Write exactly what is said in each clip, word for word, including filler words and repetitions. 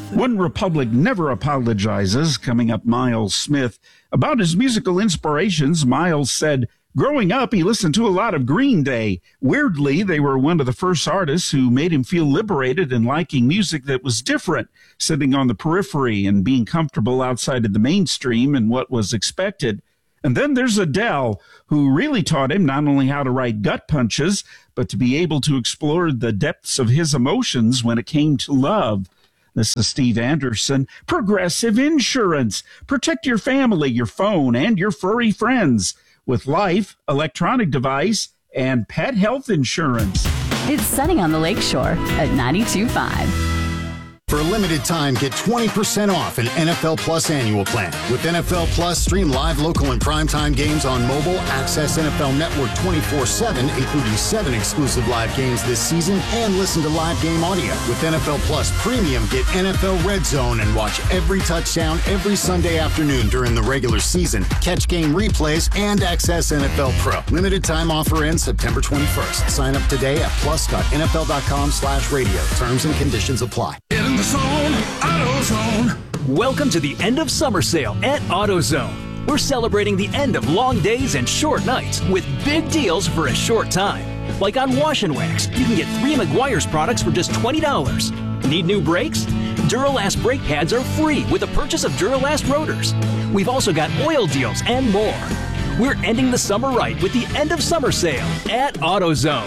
One Republic never apologizes. Coming up, Miles Smith. About his musical inspirations, Miles said, growing up, he listened to a lot of Green Day. Weirdly, they were one of the first artists who made him feel liberated and liking music that was different, sitting on the periphery and being comfortable outside of the mainstream and what was expected. And then there's Adele, who really taught him not only how to write gut punches, but to be able to explore the depths of his emotions when it came to love. This is Steve Anderson. Progressive Insurance. Protect your family, your phone, and your furry friends with life, electronic device, and pet health insurance. It's Sunny on the Lakeshore at ninety-two point five. For a limited time, get twenty percent off an N F L Plus annual plan. With N F L Plus, stream live, local, and primetime games on mobile, access N F L Network twenty-four seven, including seven exclusive live games this season, and listen to live game audio. With N F L Plus Premium, get N F L Red Zone and watch every touchdown every Sunday afternoon during the regular season. Catch game replays and access N F L Pro. Limited time offer ends September twenty-first. Sign up today at plus.nfl.com slash radio. Terms and conditions apply. The zone, AutoZone. Welcome to the end of summer sale at AutoZone. We're celebrating the end of long days and short nights with big deals for a short time. Like on Wash and Wax, you can get three Meguiar's products for just twenty dollars. Need new brakes? Duralast brake pads are free with the purchase of Duralast rotors. We've also got oil deals and more. We're ending the summer right with the end of summer sale at AutoZone.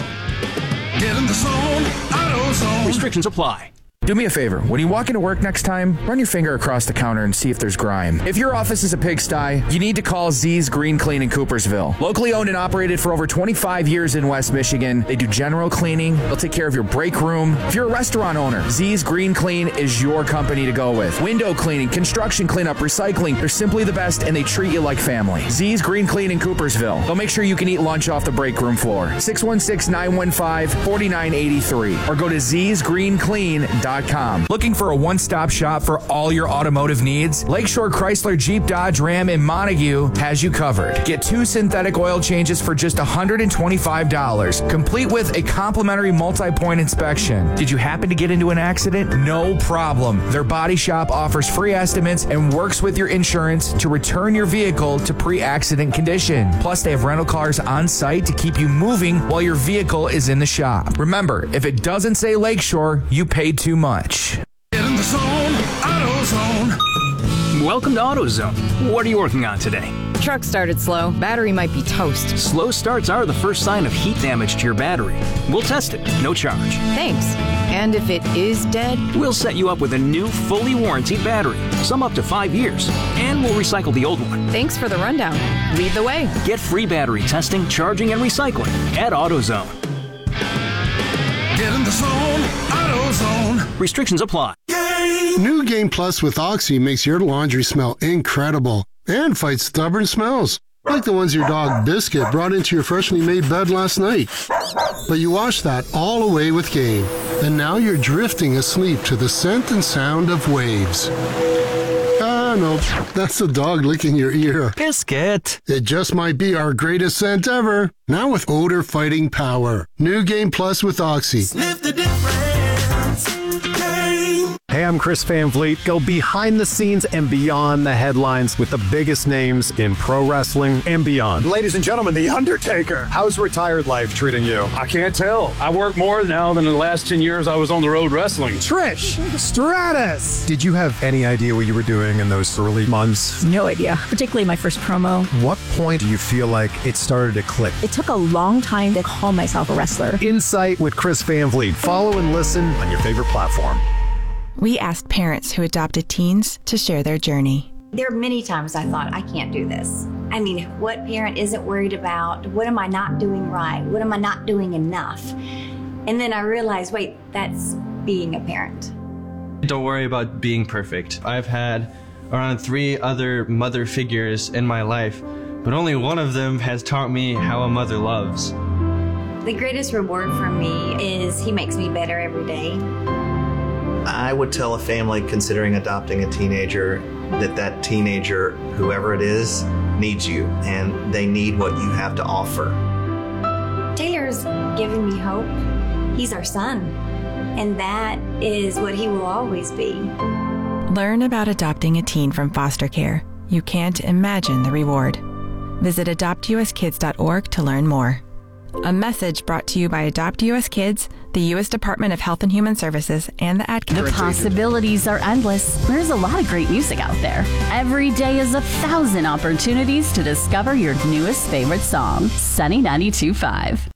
Get in the zone, AutoZone. Restrictions apply. Do me a favor. When you walk into work next time, run your finger across the counter and see if there's grime. If your office is a pigsty, you need to call Z's Green Clean in Coopersville. Locally owned and operated for over twenty-five years in West Michigan, they do general cleaning. They'll take care of your break room. If you're a restaurant owner, Z's Green Clean is your company to go with. Window cleaning, construction cleanup, recycling, they're simply the best and they treat you like family. Z's Green Clean in Coopersville. They'll make sure you can eat lunch off the break room floor. six one six, nine one five, four nine eight three or go to z's green clean dot com. Looking for a one-stop shop for all your automotive needs? Lakeshore Chrysler Jeep Dodge Ram in Montague has you covered. Get two synthetic oil changes for just one hundred twenty-five dollars, complete with a complimentary multi-point inspection. Did you happen to get into an accident? No problem. Their body shop offers free estimates and works with your insurance to return your vehicle to pre-accident condition. Plus, they have rental cars on site to keep you moving while your vehicle is in the shop. Remember, if it doesn't say Lakeshore, you paid too much. Get in the zone, AutoZone. Welcome to AutoZone. What are you working on today? Truck started slow. Battery might be toast. Slow starts are the first sign of heat damage to your battery. We'll test it, no charge. Thanks. And if it is dead? We'll set you up with a new, fully warranted battery, some up to five years, and we'll recycle the old one. Thanks for the rundown. Lead the way. Get free battery testing, charging, and recycling at AutoZone. Get in the zone, AutoZone. Restrictions apply. New Game Plus with Oxy makes your laundry smell incredible and fights stubborn smells, like the ones your dog Biscuit brought into your freshly made bed last night. But you washed that all away with Game, and now you're drifting asleep to the scent and sound of waves. Ah, no, that's the dog licking your ear. Biscuit. It just might be our greatest scent ever. Now with odor-fighting power. New Game Plus with Oxy. Sniff the difference. Game. Hey, I'm Chris Van Vliet. Go behind the scenes and beyond the headlines with the biggest names in pro wrestling and beyond. Ladies and gentlemen, The Undertaker. How's retired life treating you? I can't tell. I work more now than in the last ten years I was on the road wrestling. Trish Stratus. Did you have any idea what you were doing in those early months? No idea, particularly my first promo. What point do you feel like it started to click? It took a long time to call myself a wrestler. Insight with Chris Van Vliet. Follow and listen on your favorite platform. We asked parents who adopted teens to share their journey. There are many times I thought, I can't do this. I mean, what parent isn't worried about, what am I not doing right? What am I not doing enough? And then I realized, wait, that's being a parent. Don't worry about being perfect. I've had around three other mother figures in my life, but only one of them has taught me how a mother loves. The greatest reward for me is he makes me better every day. I would tell a family considering adopting a teenager that that teenager, whoever it is, needs you, and they need what you have to offer. Taylor's given me hope. He's our son, and that is what he will always be. Learn about adopting a teen from foster care. You can't imagine the reward. Visit adopt u s kids dot org to learn more. A message brought to you by Adopt U S Kids, the U S Department of Health and Human Services, and the Ad The possibilities are endless. There's a lot of great music out there. Every day is a thousand opportunities to discover your newest favorite song. Sunny ninety-two point five.